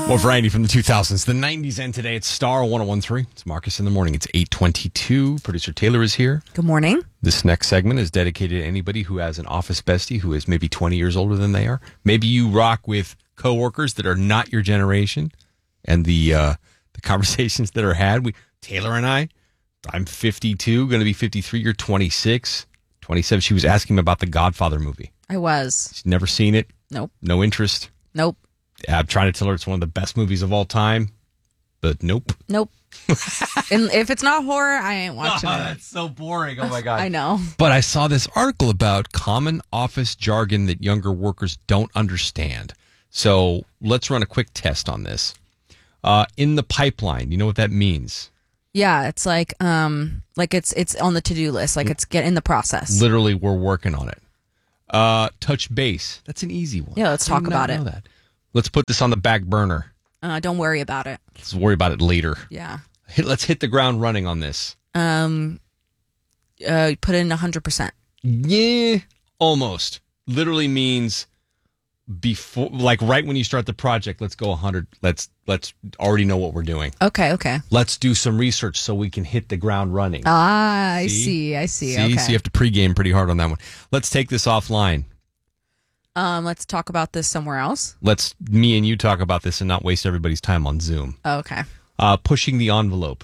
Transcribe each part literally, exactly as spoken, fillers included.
More variety from the two thousands, the nineties, and today it's Star one oh one three. It's Marcus in the morning. It's eight twenty-two. Producer Taylor is here. Good morning. This next segment is dedicated to anybody who has an office bestie who is maybe twenty years older than they are. Maybe you rock with coworkers that are not your generation, and the uh, the conversations that are had. We Taylor and I, I'm fifty-two, going to be fifty-three. You're twenty-six, twenty-seven. She was asking me about the Godfather movie. I was. She's never seen it. Nope. No interest. Nope. I'm trying to tell her it's one of the best movies of all time, but nope. Nope. And if it's not horror, I ain't watching oh, it. That's so boring. Oh, my God. I know. But I saw this article about common office jargon that younger workers don't understand. So let's run a quick test on this. Uh, in the pipeline, you know what that means? Yeah, it's like um, like it's it's on the to-do list. Like it's get in the process. Literally, we're working on it. Uh, touch base. That's an easy one. Yeah, let's talk about it. That. Let's put this on the back burner. Uh, don't worry about it. Let's worry about it later. Yeah. Hit, let's hit the ground running on this. Um, uh, put in one hundred percent. Yeah, almost. Literally means before, like right when you start the project, let's go one hundred. Let's let's already know what we're doing. Okay, okay. Let's do some research so we can hit the ground running. Ah, I see, see I see. See, okay. so you have to pregame pretty hard on that one. Let's take this offline. Um, let's talk about this somewhere else. Let's me and you talk about this and not waste everybody's time on Zoom. Oh, okay. Uh, pushing the envelope.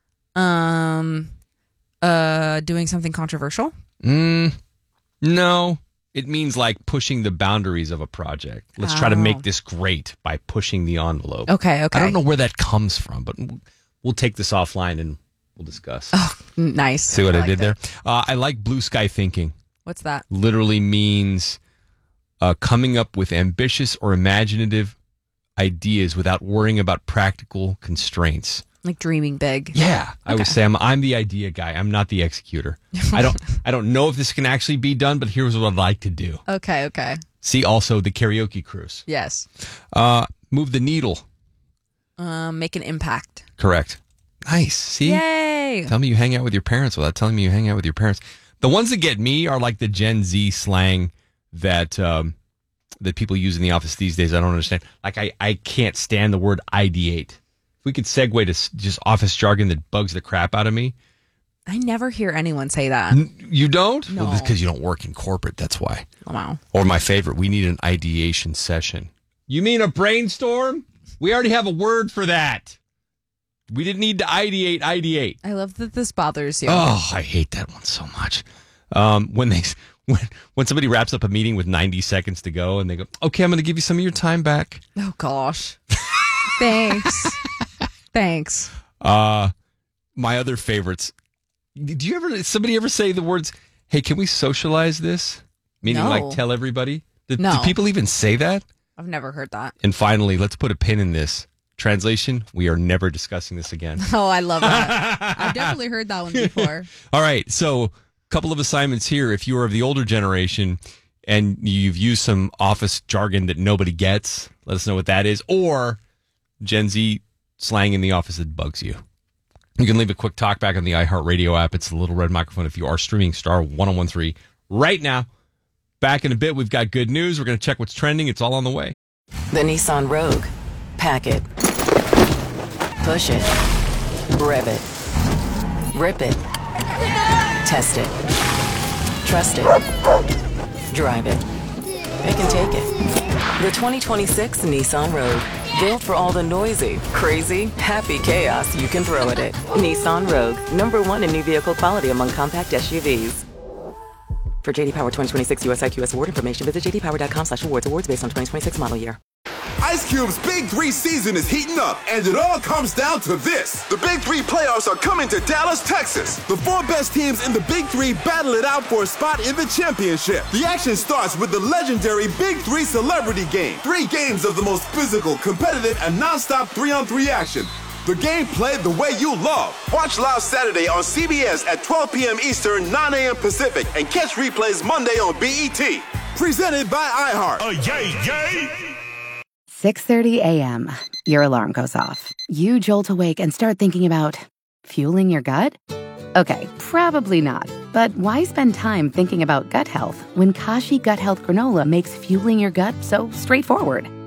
Um, uh, doing something controversial? Mm, no, it means like pushing the boundaries of a project. Let's oh. try to make this great by pushing the envelope. Okay, okay. I don't know where that comes from, but we'll take this offline and we'll discuss. Oh, nice. See what I, I like did that. there? Uh, I like blue sky thinking. What's that? Literally means uh, coming up with ambitious or imaginative ideas without worrying about practical constraints. Like dreaming big. Yeah, okay. I would say I'm, I'm the idea guy. I'm not the executor. I don't I don't know if this can actually be done, but here's what I'd like to do. Okay, okay. See also the karaoke cruise. Yes. Uh, move the needle. Um, make an impact. Correct. Nice. See? Yay! Tell me you hang out with your parents without telling me you hang out with your parents. The ones that get me are like the Gen Z slang that um, that people use in the office these days. I don't understand. Like I, I can't stand the word ideate. If we could segue to just office jargon that bugs the crap out of me. I never hear anyone say that. N- you don't? No. Well, that's because you don't work in corporate. That's why. Wow. Or my favorite, we need an ideation session. You mean a brainstorm? We already have a word for that. We didn't need to ideate, ideate. I love that this bothers you. Oh, I hate that one so much. Um, when they when when somebody wraps up a meeting with ninety seconds to go and they go, okay, I'm going to give you some of your time back. Oh, gosh. Thanks. Thanks. Uh, my other favorites. Do you ever, somebody ever say the words, hey, can we socialize this? Meaning no. like tell everybody? Do, no. do people even say that? I've never heard that. And finally, let's put a pin in this. Translation, we are never discussing this again. Oh, I love that. I've definitely heard that one before. All right, so a couple of assignments here. If you are of the older generation and you've used some office jargon that nobody gets, let us know what that is. Or Gen Z slang in the office that bugs you. You can leave a quick talk back on the iHeartRadio app. It's the little red microphone if you are streaming Star one oh one three right now. Back in a bit, we've got good news. We're going to check what's trending. It's all on the way. The Nissan Rogue. Pack it. Push it. Rev it. Rip it. Test it. Trust it. Drive it. It can take it. The twenty twenty-six Nissan Rogue. Built for all the noisy, crazy, happy chaos you can throw at it. Nissan Rogue. Number one in new vehicle quality among compact S U Vs. For J D Power twenty twenty-six U S I Q S award information, visit j d power dot com slash awards. Awards based on twenty twenty-six model year. Ice Cube's Big Three season is heating up, and it all comes down to this. The Big Three playoffs are coming to Dallas, Texas. The four best teams in the Big Three battle it out for a spot in the championship. The action starts with the legendary Big Three Celebrity Game. Three games of the most physical, competitive, and non-stop three-on-three action. The game played the way you love. Watch live Saturday on C B S at twelve p.m. Eastern, nine a.m. Pacific, and catch replays Monday on B E T. Presented by iHeart. Oh, yay, yay! six thirty a.m. Your alarm goes off. You jolt awake and start thinking about fueling your gut? Okay, probably not. But why spend time thinking about gut health when Kashi Gut Health Granola makes fueling your gut so straightforward?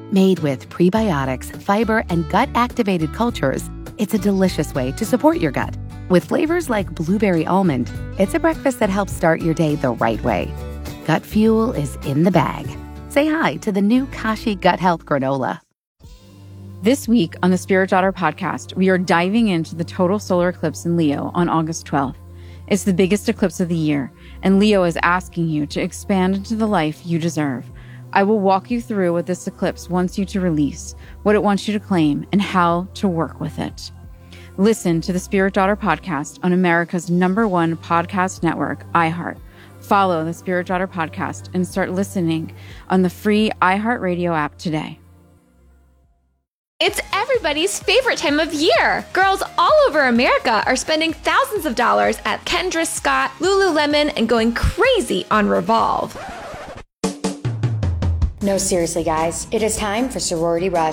Made with prebiotics, fiber, and gut-activated cultures, it's a delicious way to support your gut. With flavors like blueberry almond, it's a breakfast that helps start your day the right way. Gut Fuel is in the bag. Say hi to the new Kashi Gut Health Granola. This week on the Spirit Daughter podcast, we are diving into the total solar eclipse in Leo on August twelfth. It's the biggest eclipse of the year, and Leo is asking you to expand into the life you deserve. I will walk you through what this eclipse wants you to release, what it wants you to claim, and how to work with it. Listen to the Spirit Daughter podcast on America's number one podcast network, iHeart. Follow the Spirit Daughter podcast and start listening on the free iHeartRadio app today. It's everybody's favorite time of year. Girls all over America are spending thousands of dollars at Kendra Scott, Lululemon, and going crazy on Revolve. No, seriously, guys. It is time for Sorority Rush.